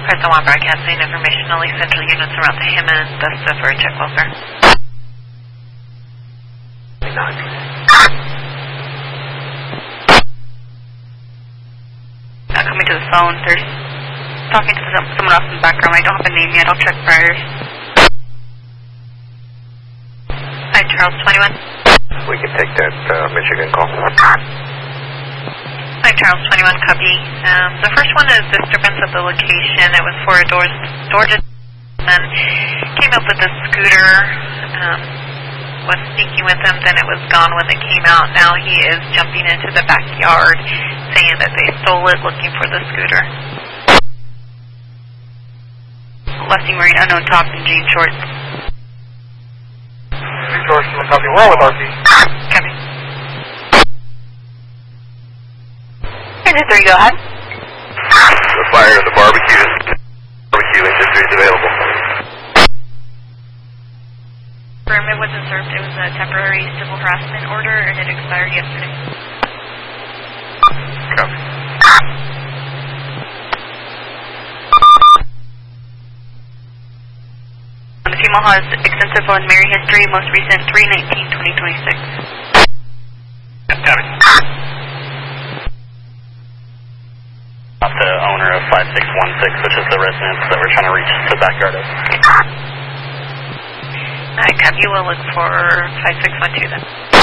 Preston 1 broadcasting information. Only central units around the Hammond. Vesta for a check welfare. Coming to the phone. There's talking to someone else in the background. I don't have a name yet. I'll check priors. Hi, Charles 21. We can take that Michigan call. Hi, Charles 21, copy. The first one is disturbance of the location. It was for a door and came up with a scooter. Was speaking with him, then it was gone when it came out. Now he is jumping into the backyard, saying that they stole it, looking for the scooter. Lusty Marine, unknown tops and jean shorts. Jean shorts, copy. Wrong with RP. Copy. Engine 3, go ahead. The fire in the barbecue. Barbecue industry is available. Permit wasn't served. It was a temporary civil harassment order, and it expired yesterday. Copy. The female has extensive on Mary history, most recent 3/19/2026. Copy. Off the owner of 5616, which is the residence that we're trying to reach the backyard of. Copy, we'll look for 5612 then.